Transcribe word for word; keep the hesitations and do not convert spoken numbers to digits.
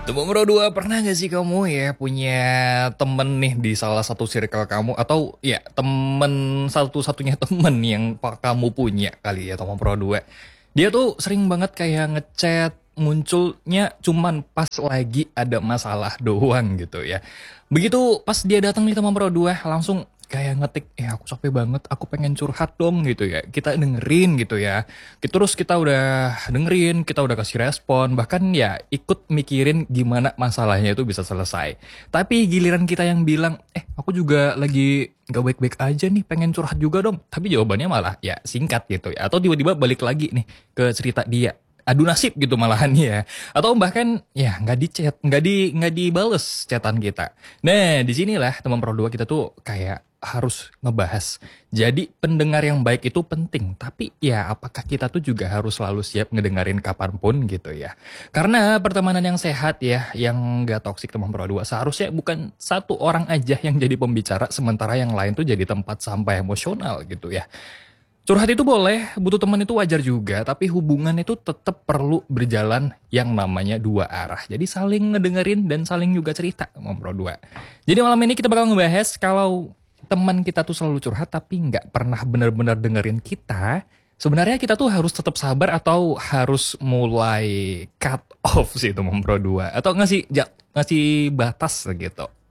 Teman Bro dua, pernah gak sih kamu ya punya temen nih di salah satu circle kamu atau ya temen satu-satunya temen yang pa- kamu punya kali ya teman Bro dua. Dia tuh sering banget kayak ngechat munculnya cuman pas lagi ada masalah doang gitu ya. Begitu pas dia datang nih teman Bro dua langsung kayak ngetik, eh aku capek banget, aku pengen curhat dong gitu ya. Kita dengerin gitu ya. Terus kita udah dengerin, kita udah kasih respon, bahkan ya ikut mikirin gimana masalahnya itu bisa selesai. Tapi giliran kita yang bilang, eh aku juga lagi gak baik-baik aja nih, pengen curhat juga dong. Tapi jawabannya malah ya singkat gitu ya. Atau tiba-tiba balik lagi nih ke cerita dia. Adu nasib gitu malahan ya. Atau bahkan ya nggak di chat, nggak di nggak dibales chatan kita. Nah disinilah teman Pro dua kita tuh kayak harus ngebahas. Jadi pendengar yang baik itu penting, tapi ya apakah kita tuh juga harus selalu siap ngedengerin kapanpun gitu ya. Karena pertemanan yang sehat ya, yang gak toksik teman Pro dua, seharusnya bukan satu orang aja yang jadi pembicara, sementara yang lain tuh jadi tempat sampah emosional gitu ya. Curhat itu boleh, butuh teman itu wajar juga, tapi hubungan itu tetap perlu berjalan yang namanya dua arah. Jadi saling ngedengerin dan saling juga cerita, Om Bro dua. Jadi malam ini kita bakal ngebahas kalau teman kita tuh selalu curhat tapi nggak pernah benar-benar dengerin kita. Sebenarnya kita tuh harus tetap sabar atau harus mulai cut off sih itu Om Bro dua. Atau ngasih, ja- ngasih batas gitu.